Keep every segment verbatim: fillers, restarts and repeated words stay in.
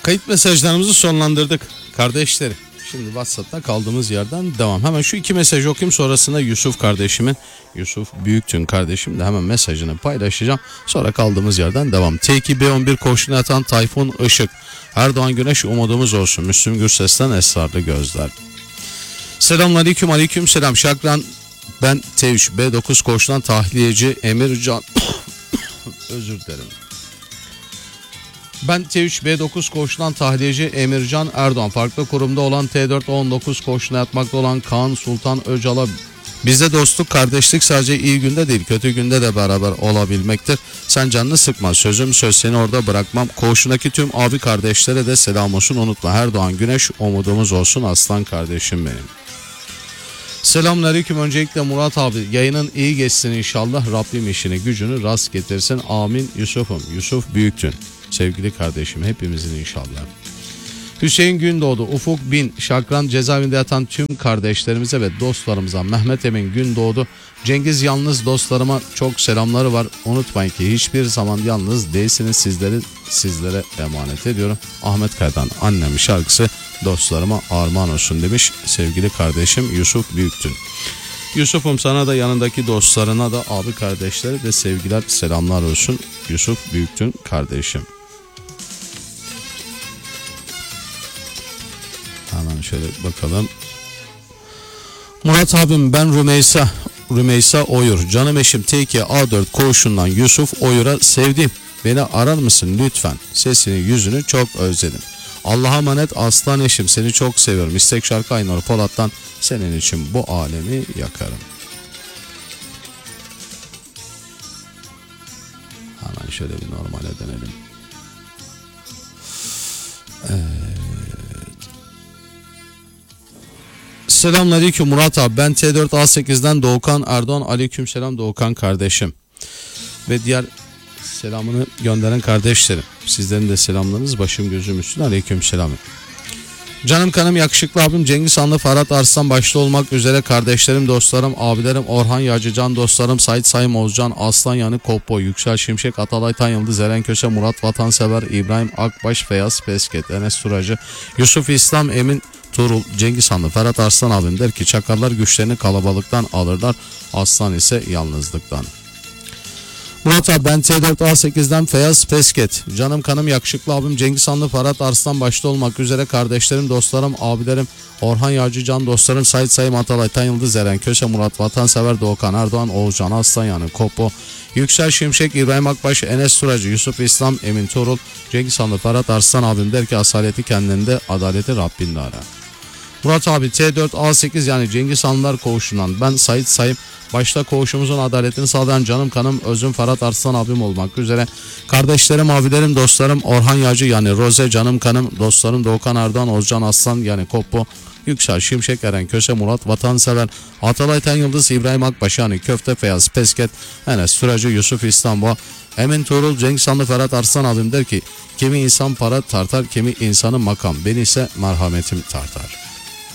Kayıt mesajlarımızı sonlandırdık kardeşlerim. Şimdi WhatsApp'ta kaldığımız yerden devam. Hemen şu iki mesajı okuyayım, sonrasında Yusuf kardeşimin, Yusuf Büyüktün kardeşim de hemen mesajını paylaşacağım. Sonra kaldığımız yerden devam. T iki B on bir koşuna atan Tayfun Işık. Erdoğan Güneş umudumuz olsun. Müslüm Gürses'ten Esrarlı Gözler. Selamünaleyküm, aleyküm selam. Şakran, ben T üç B dokuz koşulan tahliyeci Emircan. Özür dilerim. Ben T üç B dokuz koşulan tahliyeci Emircan Erdoğan. Farklı kurumda olan T dört on dokuz koşuna yatmakta olan Kaan Sultan Öcal'a bizde dostluk, kardeşlik sadece iyi günde değil kötü günde de beraber olabilmektir. Sen canını sıkma, sözüm söz, seni orada bırakmam. Koğuşundaki tüm abi kardeşlere de selam olsun, unutma. Erdoğan Güneş umudumuz olsun, aslan kardeşim benim. Selamünaleyküm. Öncelikle Murat abi, yayının iyi geçsin inşallah. Rabbim işini gücünü rast getirsin. Amin. Yusuf'um. Yusuf Büyüktün. Sevgili kardeşim, hepimizin inşallah. Hüseyin Gündoğdu, Ufuk Bin, Şakran cezaevinde yatan tüm kardeşlerimize ve dostlarımıza, Mehmet Emin Gündoğdu, Cengiz Yalnız dostlarıma çok selamları var. Unutmayın ki hiçbir zaman yalnız değilsiniz, sizleri sizlere emanet ediyorum. Ahmet Kaya'dan Annem şarkısı dostlarıma armağan olsun demiş sevgili kardeşim Yusuf Büyüktün. Yusuf'um, sana da yanındaki dostlarına da abi kardeşlere de sevgiler selamlar olsun. Yusuf Büyüktün kardeşim. Hemen şöyle bakalım. Murat abim, ben Rümeysa. Rümeysa Oyur. Canım eşim T iki A dört koğuşundan Yusuf Oyur'a sevdim. Beni arar mısın lütfen? Sesini yüzünü çok özledim. Allah'a emanet aslan eşim, seni çok seviyorum. İstek şarkı Aynur Polat'tan senin için bu alemi yakarım. Hemen şöyle bir normale dönelim. Evet. Selamünaleyküm Murat abi, ben T dört A sekizden Doğukan Erdoğan. Aleykümselam Doğukan kardeşim. Ve diğer selamını gönderen kardeşlerim. Sizlerin de selamlarınız başım gözüm üstüne. Aleykümselam. Canım kanım yakışıklı abim Cengiz Hanlı, Ferhat Arslan başta olmak üzere kardeşlerim, dostlarım, abilerim, Orhan Yağcıcan dostlarım, Sait Sayım Oğuzcan, Aslan Yani Koppo, Yüksel Şimşek, Atalay Tan Yıldız, Eren Köse, Murat Vatansever, İbrahim Akbaş, Feyyaz Pesket, Enes Turacı, Yusuf İslam, Emin Turul, Cengiz Hanlı, Ferhat Arslan abim der ki çakallar güçlerini kalabalıktan alırlar, aslan ise yalnızlıktan. Murat abi, ben T dört A sekizden Feyyaz Pesket. Canım kanım yakışıklı abim Cengiz Hanlı, Ferhat Arslan başta olmak üzere kardeşlerim, dostlarım, abilerim, Orhan Yağcıcan dostlarım, Sait Sayım Atalay Tan Yıldız, Eren Köse, Murat Vatansever, Doğukan Erdoğan, Oğuzcan Aslan Yani Koppo, Yüksel Şimşek, İbrahim Akbaş, Enes Turacı, Yusuf İslam, Emin Turul, Cengiz Hanlı, Ferhat Arslan abim der ki asaleti kendinde, adaleti Rabbinde ara. Murat abi, T dört A sekiz yani Cengiz Hanlılar koğuşundan ben Sait Sayım, başta koğuşumuzun adaletini sağlayan canım kanım özüm Ferhat Arslan abim olmak üzere kardeşlerim, abilerim, dostlarım, Orhan Yağcı yani Roze, canım kanım dostlarım, Doğukan Erdoğan, Ozcan Aslan yani Koppo, Yüksel Şimşek, Eren Köse, Murat Vatansever, Atalay Tan Yıldız, İbrahim Akbaş yani Köfte, Feyyaz Pesket, Enes Süracı, Yusuf İstanbul, Emin Tuğrul, Cengiz Hanlı, Ferhat Arslan abim der ki kimi insan para tartar, kimi insanın makam, beni ise merhametim tartar.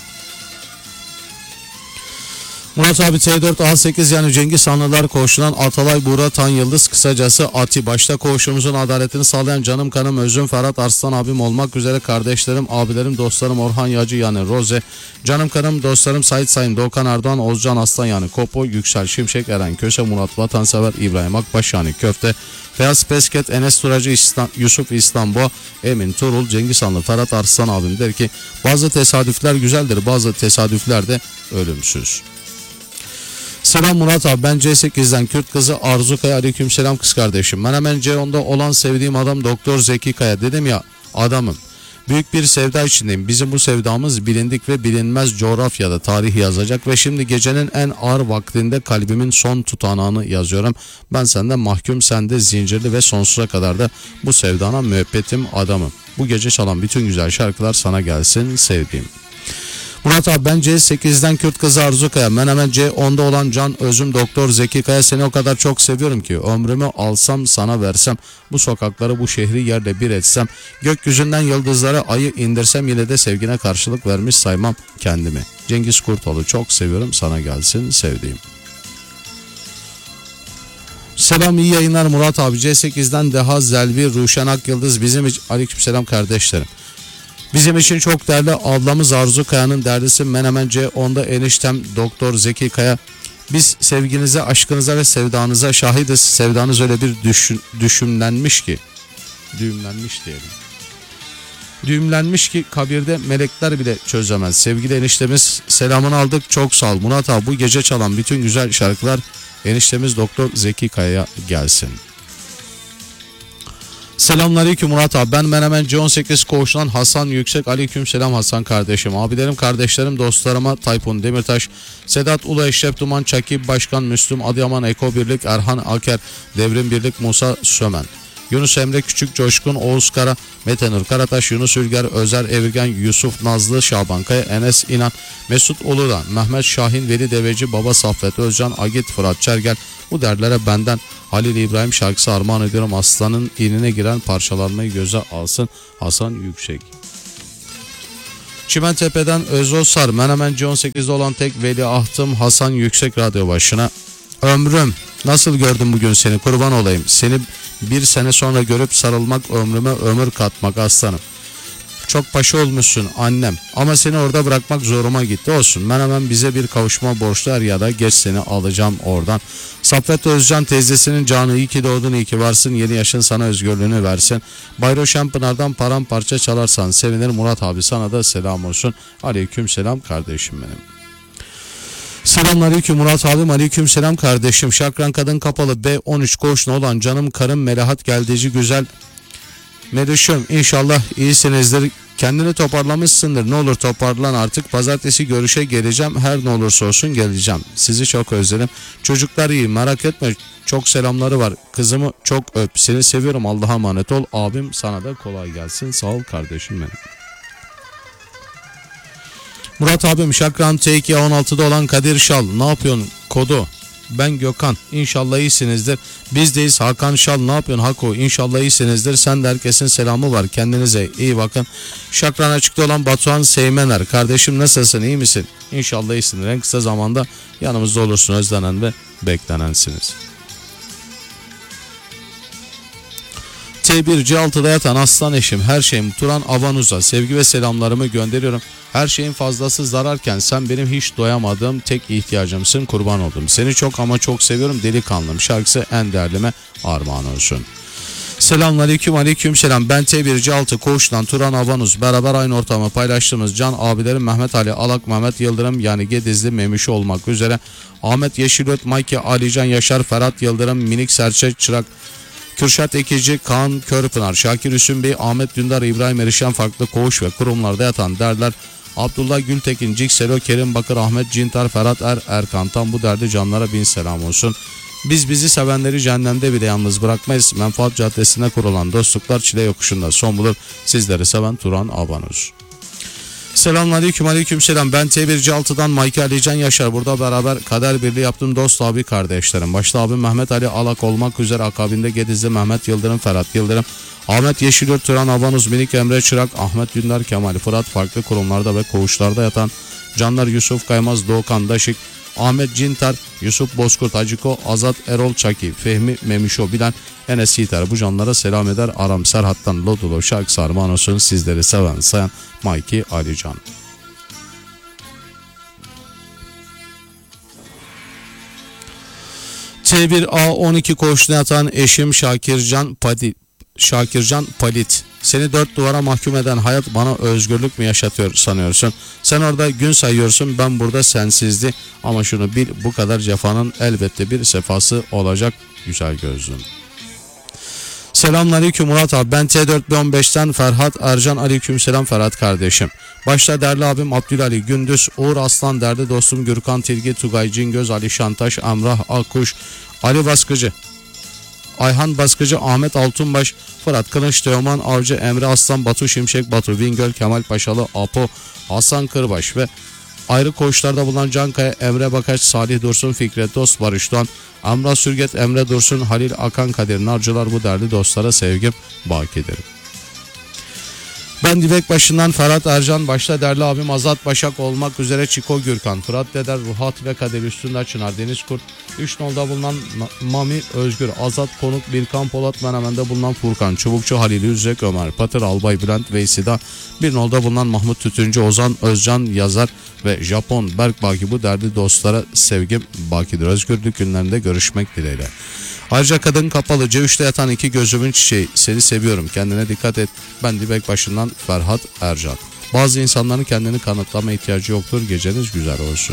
Murat abi, T dört A sekiz yani Cengiz Hanlılar koğuşundan Atalay Buğra Tan Yıldız, kısacası Ati, başta koğuşumuzun adaletini sağlayan canım kanım özüm Ferhat Arslan abim olmak üzere kardeşlerim, abilerim, dostlarım, Orhan Yağcı yani Roze, canım kanım dostlarım, Sait Sayın, Doğukan Erdoğan, Oğuzcan Aslan yani Kopo, Yüksel Şimşek, Eren Köse, Murat Vatansever, İbrahim Akbaş yani Köfte, Feyyaz Pesket, Enes Turacı, İslam, Yusuf İstanbul, Emin Turul, Cengiz Hanlı, Ferhat Arslan abim der ki bazı tesadüfler güzeldir, bazı tesadüfler de ölümsüz. Selam Murat abi, ben C sekizden Kürt kızı Arzu Kaya. Aleykümselam kız kardeşim. Ben hemen C onda olan sevdiğim adam Doktor Zeki Kaya. Dedim ya adamım. Büyük bir sevda içindeyim. Bizim bu sevdamız bilindik ve bilinmez coğrafyada tarih yazacak ve şimdi gecenin en ağır vaktinde kalbimin son tutanağını yazıyorum. Ben senden mahkum, sende zincirli ve sonsuza kadar da bu sevdana müebbetim adamım. Bu gece çalan bütün güzel şarkılar sana gelsin sevdiğim. Murat abi, ben C sekizden Kürt kızı Arzu Kaya. Ben hemen C onda olan can özüm Doktor Zeki Kaya. Seni o kadar çok seviyorum ki ömrümü alsam sana versem, bu sokakları bu şehri yerle bir etsem, gökyüzünden yıldızlara ayı indirsem yine de sevgine karşılık vermiş saymam kendimi. Cengiz Kurtoğlu, çok seviyorum sana gelsin sevdiğim. Selam, iyi yayınlar Murat abi. C sekizden Deha Zelvi, Ruşen Akyıldız bizim için. Aleykümselam kardeşlerim. Bizim için çok değerli ablamız Arzu Kaya'nın değerlisi Menemen C onda eniştem Doktor Zeki Kaya. Biz sevginize, aşkınıza ve sevdanıza şahidiz. Sevdanız öyle bir düşün, düşümlenmiş ki. Düğümlenmiş diyelim. Düğümlenmiş ki kabirde melekler bile çözemez. Sevgili eniştemiz, selamını aldık. Çok sağ ol Murat abi. Bu gece çalan bütün güzel şarkılar eniştemiz Doktor Zeki Kaya'ya gelsin. Selamünaleyküm Murat abi. Ben Menemen C on sekiz koğuşundan Hasan Yüksek. Aleykümselam Hasan kardeşim. Abilerim, kardeşlerim, dostlarıma Tayfun Demirtaş, Sedat Ulu, Eşref Duman, Çakip Başkan, Müslüm, Adıyaman Eko Birlik, Erhan Aker, Devrim Birlik, Musa Sömen, Yunus Emre Küçük Coşkun, Oğuz Kara, Mete Nur Karataş, Yunus Ülger, Özer Evirgen, Yusuf Nazlı, Şaban Kaya, Enes İnan, Mesut Uludan, Mehmet Şahin, Veli Deveci, Baba Saffet Özcan, Agit Fırat Çergel. Bu derlere benden Halil İbrahim şarkısı armağan ediyorum. Aslanın inine giren parçalanmayı göze alsın Hasan Yüksek. Çimentepe'den Özosar, Menemen C on sekizde olan tek veliahtım Hasan Yüksek radyo başına. Ömrüm, nasıl gördüm bugün seni, kurban olayım. Seni bir sene sonra görüp sarılmak, ömrüme ömür katmak aslanım. Çok paşa olmuşsun annem ama seni orada bırakmak zoruma gitti, olsun. Ben hemen bize bir kavuşma borçlu, er ya da geç seni alacağım oradan. Saffet Özcan teyzesinin canı, iyi ki doğdun, iyi ki varsın, yeni yaşın sana özgürlüğünü versin. Bayro Şempınar'dan paramparça çalarsan sevinirim Murat abi, sana da selam olsun. Aleyküm selam kardeşim benim. Selamünaleyküm Murat abim, aleyküm selam kardeşim. Şakran Kadın Kapalı B on üç koğuşuna olan canım karım Melahat Geldeci güzel Melişim, inşallah iyisinizdir. Kendini toparlamışsındır. Ne olur toparlan artık. Pazartesi görüşe geleceğim. Her ne olursa olsun geleceğim. Sizi çok özledim. Çocuklar iyi, merak etme. Çok selamları var. Kızımı çok öp. Seni seviyorum. Allah'a emanet ol. Abim sana da kolay gelsin. Sağ ol kardeşim benim. Murat abim, Şakran T iki on altıda olan Kadir Şal. Ne yapıyorsun kodu? Ben Gökhan. İnşallah iyisinizdir. Bizdeyiz. Hakan Şal. Ne yapıyorsun Hako? İnşallah iyisinizdir. Sen de herkesin selamı var. Kendinize iyi bakın. Şakran açıkta olan Batuhan Seymener. Kardeşim nasılsın? İyi misin? İnşallah iyisindir. En kısa zamanda yanımızda olursun. Özlenen ve beklenensiniz. T bir C altıda yatan aslan eşim, her şeyim Turan Avanuz'a sevgi ve selamlarımı gönderiyorum. Her şeyin fazlası zararken sen benim hiç doyamadığım tek ihtiyacımsın, kurban oldum. Seni çok ama çok seviyorum delikanlım şarkısı en değerlime armağan olsun. Selamünaleyküm, aleyküm selam. Ben T bir C altı koğuştan Turan Avanuz, beraber aynı ortamı paylaştığımız can abilerim Mehmet Ali Alak, Mehmet Yıldırım yani Gedizli Memişi olmak üzere Ahmet Yeşilöt, Mayke, Alican Yaşar, Ferhat Yıldırım, Minik Serçe Çırak, Kürşat Ekici, Kaan Körpınar, Şakir Hüsün Bey, Ahmet Dündar, İbrahim Erişen farklı koğuş ve kurumlarda yatan derler. Abdullah Gültekin, Cikselo, Kerim Bakır, Ahmet Cintar, Ferhat Er, Erkan Tam, bu derdi canlara bin selam olsun. Biz bizi sevenleri cehennemde bile yalnız bırakmayız. Menfaat Caddesi'nde kurulan dostluklar çile yokuşunda son bulur. Sizleri seven Turan Abanuz. Selamünaleyküm, aleyküm selam. Ben T bir C altıdan Mayke Alican Yaşar. Burada beraber kader birliği yaptığım dost abi kardeşlerim. Başta abim Mehmet Ali Alak olmak üzere akabinde Gedizli Mehmet Yıldırım, Ferhat Yıldırım, Ahmet Yeşilört, Turan Avanuz, Minik Emre Çırak, Ahmet Dündar, Kemal Fırat farklı kurumlarda ve koğuşlarda yatan canlar Yusuf Kaymaz, Doğukan Daşık, Ahmet Cintar, Yusuf Bozkurt, Haciko, Azat Erol Çaki, Fehmi Memişo Bilen, Enes Yiğiter, bu canlara selam eder. Aram Serhat'tan Lodulu şarkısı armağan olsun. Sizleri seven sayan Mayki Alican. T bir A on iki koğuşuna yatan eşim Şakircan Palit. Şakircan Palit. Seni dört duvara mahkum eden hayat bana özgürlük mü yaşatıyor sanıyorsun? Sen orada gün sayıyorsun, ben burada sensizdi. Ama şunu bil, bu kadar cefanın elbette bir sefası olacak güzel gözlüm. Selamünaleyküm Murat abi. Ben T dört B on beşten Ferhat Ercan. Aleykümselam Ferhat kardeşim. Başta değerli abim Abdülali Gündüz, Uğur Aslan, değerli dostum Gürkan Tilgi, Tugay Cingöz, Ali Şantaş, Emrah Akkuş, Ali Baskıcı, Ayhan Baskıcı, Ahmet Altunbaş, Fırat Kılıç, Teoman Avcı, Emre Aslan, Batu Şimşek, Batu Bingöl, Kemal Paşalı, Apo, Hasan Kırbaş ve ayrı koğuşlarda bulunan Cankaya, Emre Bakaç, Salih Dursun, Fikret Dost, Barış Doğan, Amra Sürget, Emre Dursun, Halil Akan, Kadir Narcılar, bu değerli dostlara sevgim bakidir. Ben Dibekbaşı'ndan Ferhat Ercan, başta değerli abim Azat Başak olmak üzere Çiko Gürkan, Fırat Deder, Ruhat ve Kadir Üstünder Çınar, Deniz Kurt, üç nolda bulunan Mami Özgür, Azat Konuk, Birkan Polat, Menemen'de bulunan Furkan, Çubukçu Halil Üzrek Ömer, Patır Albay Bülent Veysida, bir nolda bulunan Mahmut Tütüncü, Ozan Özcan Yazar ve Japon Berk Baki, bu derdi dostlara sevgim Baki'dir. Özgürlük günlerinde görüşmek dileğiyle. Ayrıca kadın kapalı, C üçte yatan iki gözümün çiçeği, seni seviyorum, kendine dikkat et. Ben Dibekbaşı'ndan Ferhat Ercan. Bazı insanların kendini kanıtlama ihtiyacı yoktur. Geceniz güzel olsun.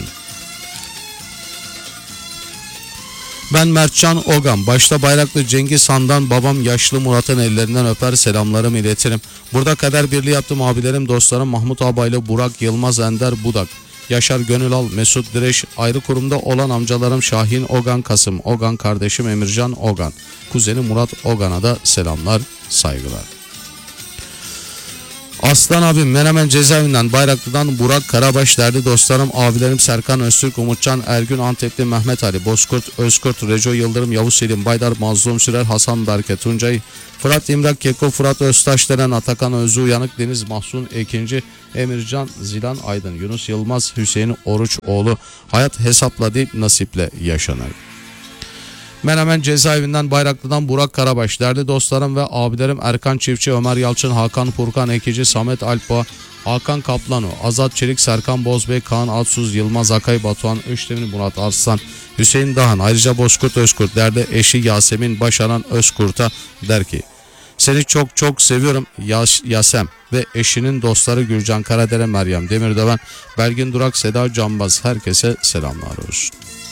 Ben Mertcan Ogan, başta Bayraklı Cengiz Han'dan babam yaşlı Murat'ın ellerinden öper, selamlarımı iletirim. Burada kader birliği yaptım abilerim, dostlarım Mahmut Abaylı, Burak Yılmaz, Ender Budak, Yaşar Gönülal, Mesut Direş, ayrı kurumda olan amcalarım Şahin Ogan, Kasım Ogan, kardeşim Emircan Ogan, kuzeni Murat Ogan'a da selamlar, saygılar. Aslan abim Menemen cezaevinden, Bayraklı'dan Burak Karabaş, derdi dostlarım abilerim Serkan Öztürk, Umutcan Ergün, Antepli Mehmet Ali, Bozkurt Özkurt, Reco Yıldırım, Yavuz Selim Baydar, Mazlum Sürer, Hasan Berke Tuncay, Fırat İmrak Keko, Fırat Öztaş Deren, Atakan Özü Uyanık, Deniz Mahsun Ekinci, Emircan Zilan Aydın, Yunus Yılmaz, Hüseyin Oruçoğlu, hayat hesapla değil nasiple yaşanır. Menemen cezaevinden, Bayraklı'dan Burak Karabaş, derdi dostlarım ve abilerim Erkan Çiftçi, Ömer Yalçın, Hakan Furkan Ekici, Samet Alpa, Hakan Kaplano, Azat Çelik, Serkan Bozbey, Kaan Atsuz, Yılmaz Akay, Batuhan Öçtemir, Murat Arslan, Hüseyin Dahan, ayrıca Bozkurt Özkurt, derdi eşi Yasemin Başaran Özkurt'a, der ki seni çok çok seviyorum Yas Yasem ve eşinin dostları Gürcan Karadere, Meryem Demirdöven, Belgin Durak, Seda Canbaz, herkese selamlar olsun.